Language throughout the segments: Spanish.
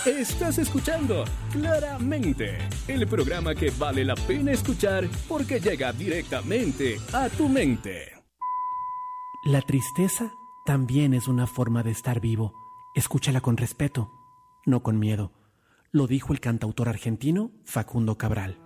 Estás escuchando Claramente, el programa que vale la pena escuchar porque llega directamente a tu mente. La tristeza también es una forma de estar vivo. Escúchala con respeto, no con miedo. Lo dijo el cantautor argentino Facundo Cabral.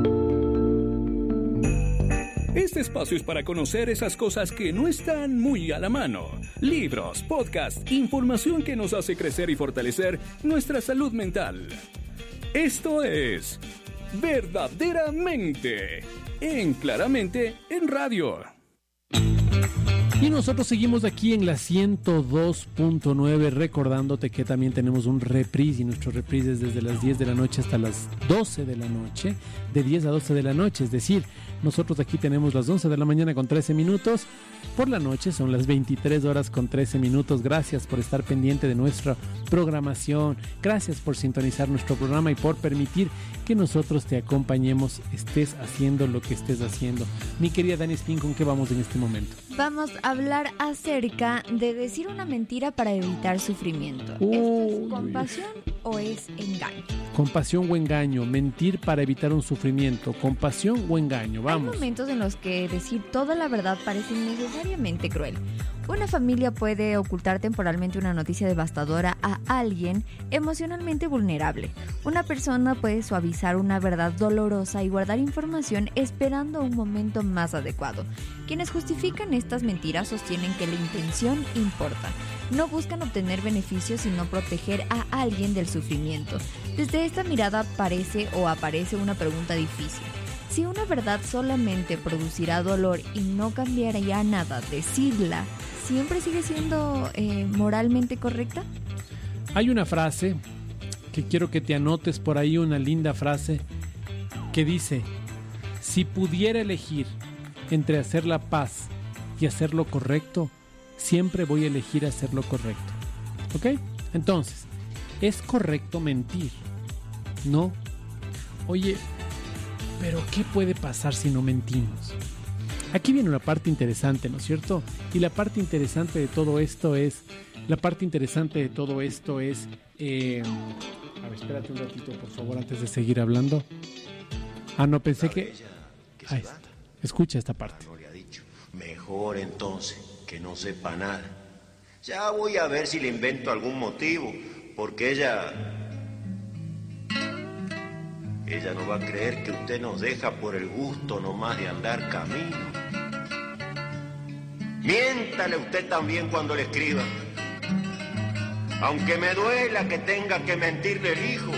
Este espacio es para conocer esas cosas que no están muy a la mano. Libros, podcasts, información que nos hace crecer y fortalecer nuestra salud mental. Esto es Verdaderamente en Claramente en Radio. Y nosotros seguimos aquí en la 102.9 recordándote que también tenemos un reprise y nuestro reprise es desde las 10 de la noche hasta las 12 de la noche, de 10 a 12 de la noche, es decir, nosotros aquí tenemos las 11 de la mañana con 13 minutos, por la noche son las 23 horas con 13 minutos. Gracias por estar pendiente de nuestra programación, gracias por sintonizar nuestro programa y por permitir que nosotros te acompañemos, estés haciendo lo que estés haciendo. Mi querida Dani Spin, ¿con qué vamos en este momento? Vamos a hablar acerca de decir una mentira para evitar sufrimiento. ¿Esto es compasión o es engaño? Compasión o engaño, mentir para evitar un sufrimiento, compasión o engaño, vamos. Hay momentos en los que decir toda la verdad parece innecesariamente cruel. Una familia puede ocultar temporalmente una noticia devastadora a alguien emocionalmente vulnerable. Una persona puede suavizar una verdad dolorosa y guardar información esperando un momento más adecuado. Quienes justifican estas mentiras sostienen que la intención importa. No buscan obtener beneficios sino proteger a alguien del sufrimiento. Desde esta mirada aparece una pregunta difícil. Si una verdad solamente producirá dolor y no cambiaría nada, decirla, ¿siempre sigue siendo moralmente correcta? Hay una frase que quiero que te anotes por ahí, una linda frase que dice: si pudiera elegir entre hacer la paz y hacer lo correcto, siempre voy a elegir hacer lo correcto. ¿Ok? Entonces, ¿es correcto mentir? No. Oye, pero ¿qué puede pasar si no mentimos? Aquí viene una parte interesante, ¿no es cierto? Y la parte interesante de todo esto es... a ver, espérate un ratito, por favor, antes de seguir hablando. No, pensé que... Ahí está. Escucha esta parte. No le ha dicho. Mejor entonces que no sepa nada. Ya voy a ver si le invento algún motivo, porque ella no va a creer que usted nos deja por el gusto nomás de andar camino. Miéntale usted también cuando le escriba. Aunque me duela que tenga que mentirle el hijo.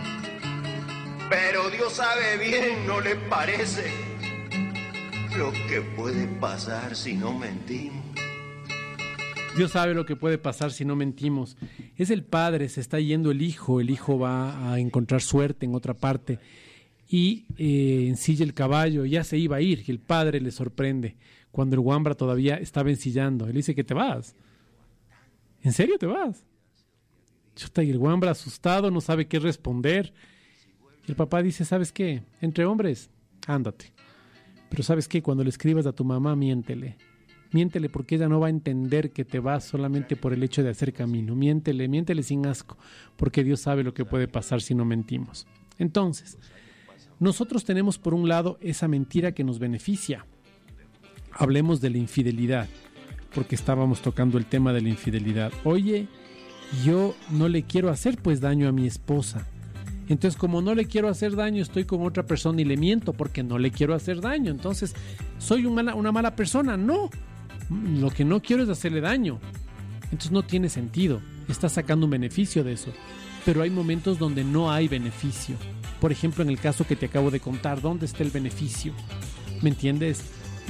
Pero Dios sabe bien, ¿no le parece? Lo que puede pasar si no mentimos. Dios sabe lo que puede pasar si no mentimos. Es el padre, se está yendo el hijo va a encontrar suerte en otra parte y ensilla el caballo, ya se iba a ir y el padre le sorprende cuando el Wambra todavía estaba ensillando. Él dice que te vas. ¿En serio te vas? Y el Wambra asustado no sabe qué responder. Y el papá dice, ¿sabes qué? Entre hombres, ándate. Pero ¿sabes qué? Cuando le escribas a tu mamá, miéntele. Miéntele porque ella no va a entender que te vas solamente por el hecho de hacer camino. Miéntele sin asco, porque Dios sabe lo que puede pasar si no mentimos. Entonces, nosotros tenemos por un lado esa mentira que nos beneficia. Hablemos de la infidelidad, porque estábamos tocando el tema de la infidelidad. Oye, yo no le quiero hacer pues daño a mi esposa. Entonces, como no le quiero hacer daño, estoy con otra persona y le miento porque no le quiero hacer daño. Entonces, ¿soy una mala persona? No. Lo que no quiero es hacerle daño. Entonces no tiene sentido. Estás sacando un beneficio de eso. Pero hay momentos donde no hay beneficio. Por ejemplo, en el caso que te acabo de contar, ¿dónde está el beneficio? ¿Me entiendes?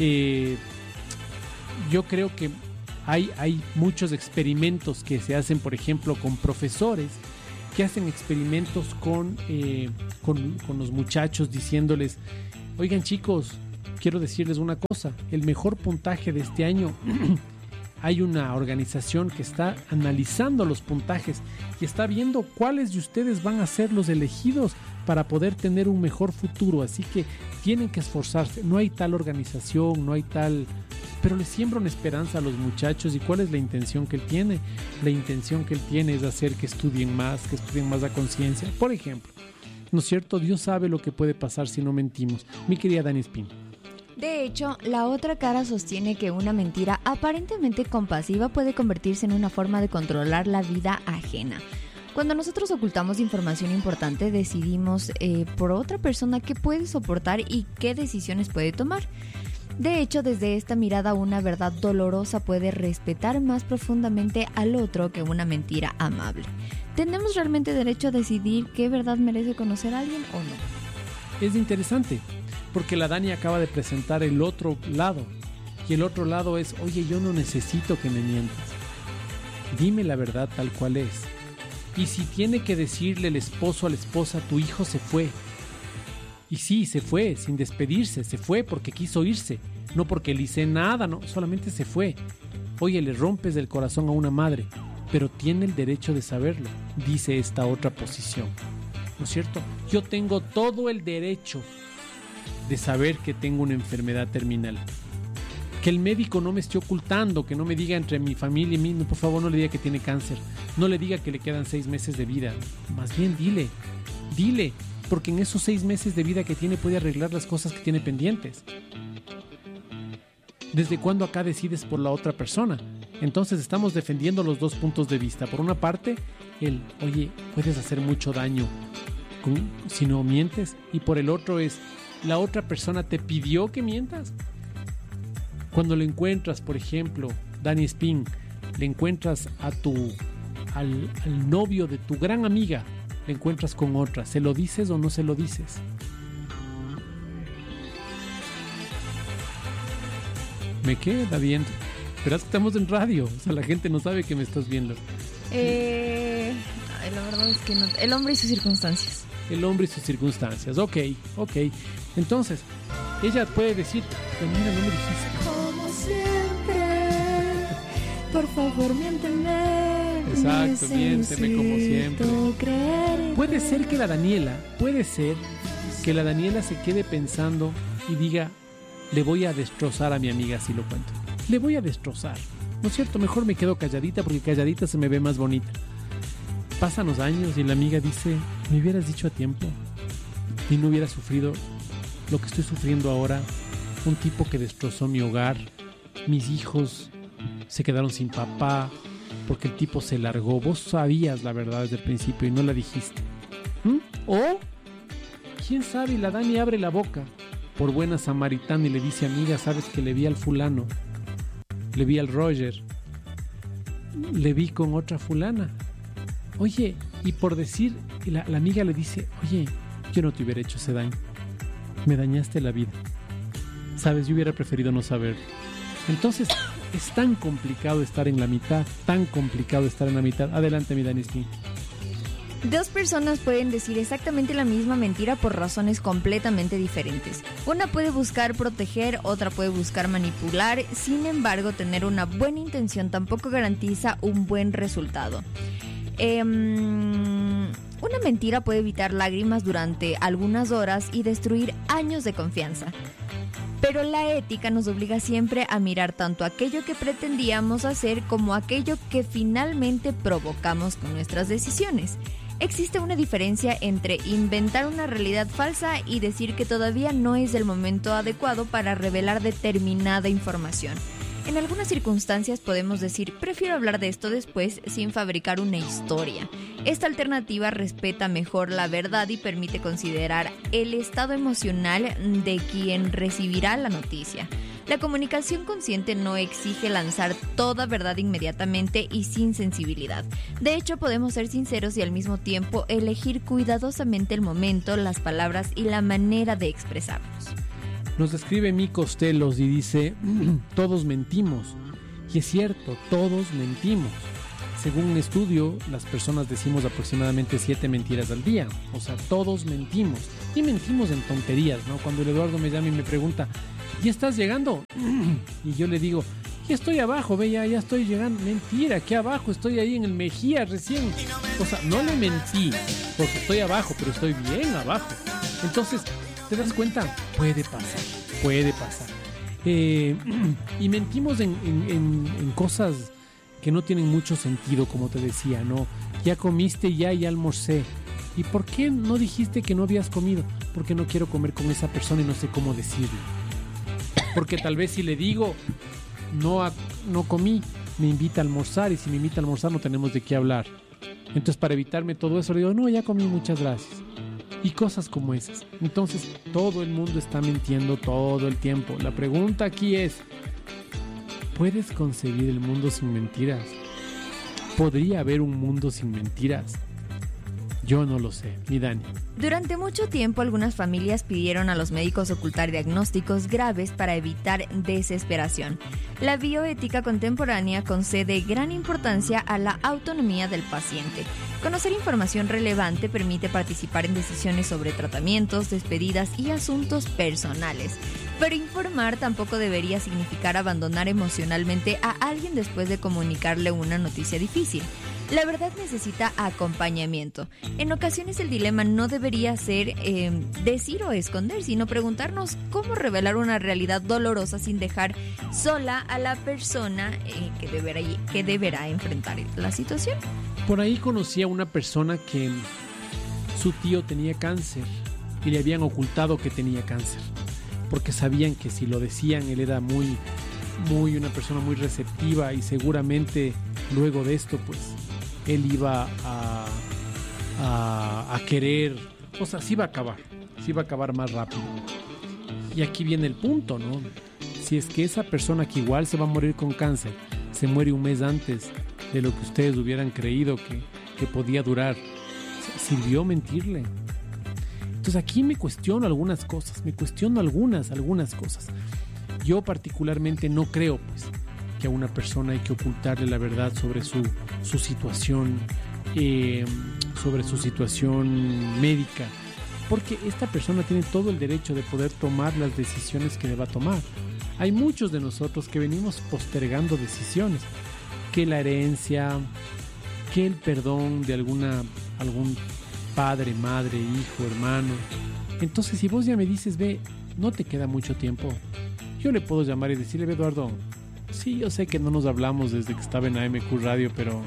Yo creo que hay muchos experimentos que se hacen, por ejemplo, con profesores que hacen experimentos con los muchachos diciéndoles, oigan chicos, quiero decirles una cosa, el mejor puntaje de este año, hay una organización que está analizando los puntajes y está viendo cuáles de ustedes van a ser los elegidos para poder tener un mejor futuro, así que tienen que esforzarse, no hay tal organización, no hay tal pero le siembra una esperanza a los muchachos. ¿Y cuál es la intención que él tiene? La intención que él tiene es hacer que estudien más a conciencia. Por ejemplo, ¿no es cierto? Dios sabe lo que puede pasar si no mentimos. Mi querida Dani Espín. De hecho, la otra cara sostiene que una mentira aparentemente compasiva puede convertirse en una forma de controlar la vida ajena. Cuando nosotros ocultamos información importante, decidimos por otra persona qué puede soportar y qué decisiones puede tomar. De hecho, desde esta mirada, una verdad dolorosa puede respetar más profundamente al otro que una mentira amable. ¿Tenemos realmente derecho a decidir qué verdad merece conocer a alguien o no? Es interesante, porque la Dani acaba de presentar el otro lado. Y el otro lado es, oye, yo no necesito que me mientas. Dime la verdad tal cual es. Y si tiene que decirle el esposo a la esposa, tu hijo se fue. Y sí, se fue, sin despedirse, se fue porque quiso irse, no porque le hice nada, no, solamente se fue. Oye, le rompes el corazón a una madre, pero tiene el derecho de saberlo, dice esta otra posición, ¿no es cierto? Yo tengo todo el derecho de saber que tengo una enfermedad terminal. Que el médico no me esté ocultando, que no me diga entre mi familia y mí, no, por favor no le diga que tiene cáncer, no le diga que le quedan 6 meses de vida, más bien dile, porque en esos 6 meses de vida que tiene puede arreglar las cosas que tiene pendientes. ¿Desde cuándo acá decides por la otra persona? Entonces estamos defendiendo los dos puntos de vista. Por una parte, oye, puedes hacer mucho daño si no mientes. Y por el otro es, ¿la otra persona te pidió que mientas? Cuando lo encuentras, por ejemplo, Dani Espín, le encuentras al novio de tu gran amiga, le encuentras con otra, ¿se lo dices o no se lo dices? Me queda bien. Pero es que estamos en radio, o sea, la gente no sabe que me estás viendo. La verdad es que no. El hombre y sus circunstancias. El hombre y sus circunstancias, ok. Entonces, ella puede decir, pero mira, no me dijiste. Como siempre, por favor, miénteme. Exacto, miénteme como siempre. Puede ser que la Daniela se quede pensando y diga, le voy a destrozar a mi amiga si lo cuento. Le voy a destrozar. ¿No es cierto? Mejor me quedo calladita porque calladita se me ve más bonita. Pasan los años y la amiga dice, me hubieras dicho a tiempo y no hubiera sufrido lo que estoy sufriendo ahora. Un tipo que destrozó mi hogar, mis hijos se quedaron sin papá porque el tipo se largó. Vos sabías la verdad desde el principio y no la dijiste. O, quién sabe, y la Dani abre la boca por buena samaritana y le dice, amiga, sabes que le vi al fulano, le vi al Roger, le vi con otra fulana. Oye, y por decir, la amiga le dice, oye, yo no te hubiera hecho ese daño, me dañaste la vida, sabes, yo hubiera preferido no saberlo. Entonces, es tan complicado estar en la mitad, Adelante, mi Dani Espín. Dos personas pueden decir exactamente la misma mentira por razones completamente diferentes. Una puede buscar proteger, otra puede buscar manipular. Sin embargo, tener una buena intención tampoco garantiza un buen resultado. Una mentira puede evitar lágrimas durante algunas horas y destruir años de confianza. Pero la ética nos obliga siempre a mirar tanto aquello que pretendíamos hacer como aquello que finalmente provocamos con nuestras decisiones. Existe una diferencia entre inventar una realidad falsa y decir que todavía no es el momento adecuado para revelar determinada información. En algunas circunstancias podemos decir, prefiero hablar de esto después sin fabricar una historia. Esta alternativa respeta mejor la verdad y permite considerar el estado emocional de quien recibirá la noticia. La comunicación consciente no exige lanzar toda verdad inmediatamente y sin sensibilidad. De hecho, podemos ser sinceros y al mismo tiempo elegir cuidadosamente el momento, las palabras y la manera de expresarnos. Nos escribe Mi Costelos y dice, todos mentimos. Y es cierto, todos mentimos. Según un estudio, las personas decimos aproximadamente 7 mentiras al día. O sea, todos mentimos. Y mentimos en tonterías, ¿no? Cuando el Eduardo me llama y me pregunta, ¿ya estás llegando? Y yo le digo, ya estoy abajo, ve, ya estoy llegando. Mentira, aquí abajo, estoy ahí en el Mejía recién. O sea, no le mentí, porque estoy abajo, pero estoy bien abajo. Entonces, ¿te das cuenta? Puede pasar. Y mentimos en cosas que no tienen mucho sentido, como te decía, ¿no? Ya comiste, ya almorcé. ¿Y por qué no dijiste que no habías comido? Porque no quiero comer con esa persona y no sé cómo decirle. Porque tal vez si le digo, no comí, me invita a almorzar, y si me invita a almorzar no tenemos de qué hablar. Entonces, para evitarme todo eso, le digo, no, ya comí, muchas gracias. Y cosas como esas. Entonces, todo el mundo está mintiendo todo el tiempo. La pregunta aquí es, ¿puedes concebir el mundo sin mentiras? ¿Podría haber un mundo sin mentiras? Yo no lo sé, mi Dani. Durante mucho tiempo, algunas familias pidieron a los médicos ocultar diagnósticos graves para evitar desesperación. La bioética contemporánea concede gran importancia a la autonomía del paciente. Conocer información relevante permite participar en decisiones sobre tratamientos, despedidas y asuntos personales. Pero informar tampoco debería significar abandonar emocionalmente a alguien después de comunicarle una noticia difícil. La verdad necesita acompañamiento. En ocasiones el dilema no debería ser decir o esconder, sino preguntarnos cómo revelar una realidad dolorosa sin dejar sola a la persona que deberá enfrentar la situación. Por ahí conocí a una persona que su tío tenía cáncer y le habían ocultado que tenía cáncer, porque sabían que si lo decían él era una persona muy receptiva, y seguramente luego de esto pues él iba a querer, o sea, sí iba a acabar más rápido. Y aquí viene el punto, ¿no? Si es que esa persona que igual se va a morir con cáncer se muere un mes antes de lo que ustedes hubieran creído que podía durar, ¿sirvió mentirle? Entonces aquí me cuestiono algunas cosas. Yo particularmente no creo pues que a una persona hay que ocultarle la verdad sobre su situación, sobre su situación médica, porque esta persona tiene todo el derecho de poder tomar las decisiones que deba tomar. Hay muchos de nosotros que venimos postergando decisiones, que la herencia, que el perdón de algún padre, madre, hijo, hermano. Entonces, si vos ya me dices, ve, no te queda mucho tiempo, yo le puedo llamar y decirle, Eduardo, sí, yo sé que no nos hablamos desde que estaba en AMQ Radio, pero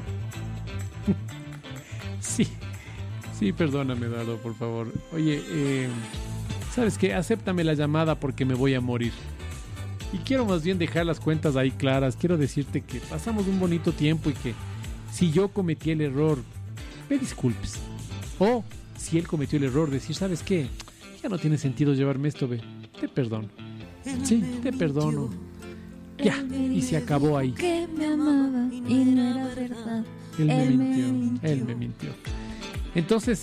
sí, perdóname, Eduardo, por favor. Oye, ¿sabes qué? Acéptame la llamada porque me voy a morir. Y quiero más bien dejar las cuentas ahí claras. Quiero decirte que pasamos un bonito tiempo y que si yo cometí el error, me disculpes. O si él cometió el error, decir, ¿sabes qué? Ya no tiene sentido llevarme esto, ve. Te perdono. Sí, te perdono. Ya, y se acabó ahí. Que me amaba y no era verdad. Él me mintió. Entonces,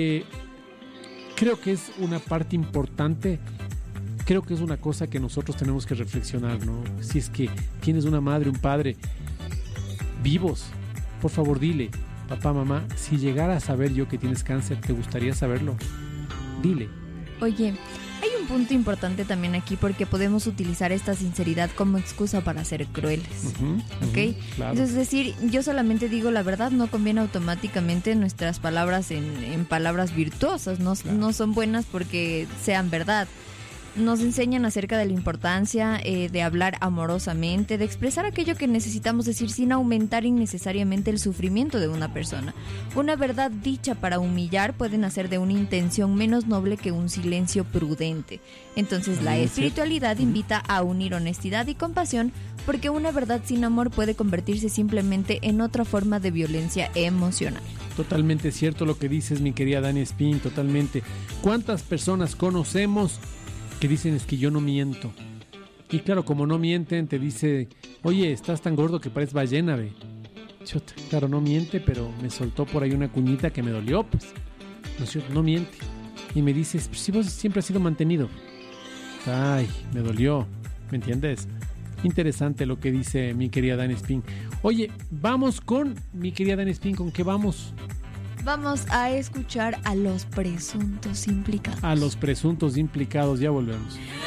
creo que es una parte importante. Creo que es una cosa que nosotros tenemos que reflexionar, ¿no? Si es que tienes una madre, un padre vivos, por favor dile, papá, mamá, si llegara a saber yo que tienes cáncer, ¿te gustaría saberlo? Dile. Oye, hay un punto importante también aquí, porque podemos utilizar esta sinceridad como excusa para ser crueles, ¿ok? Claro. Entonces, es decir, yo solamente digo la verdad, no conviene automáticamente nuestras palabras en palabras virtuosas, no son buenas porque sean verdad. Nos enseñan acerca de la importancia de hablar amorosamente, de expresar aquello que necesitamos decir sin aumentar innecesariamente el sufrimiento de una persona. Una verdad dicha para humillar puede nacer de una intención menos noble que un silencio prudente. Entonces la espiritualidad invita a unir honestidad y compasión, porque una verdad sin amor puede convertirse simplemente en otra forma de violencia emocional. Totalmente cierto lo que dices, mi querida Dani Espín, totalmente. ¿Cuántas personas conocemos que dicen es que yo no miento? Y claro, como no mienten, te dice, oye, estás tan gordo que pareces ballena, ve. Chota, claro, no miente, pero me soltó por ahí una cuñita que me dolió, pues. No es cierto, no miente. Y me dices, pues si vos siempre has sido mantenido. Ay, me dolió, ¿me entiendes? Interesante lo que dice mi querida Dani Espín. Oye, vamos con mi querida Dani Espín, ¿con qué vamos? Vamos a escuchar a los presuntos implicados. A los presuntos implicados, ya volvemos.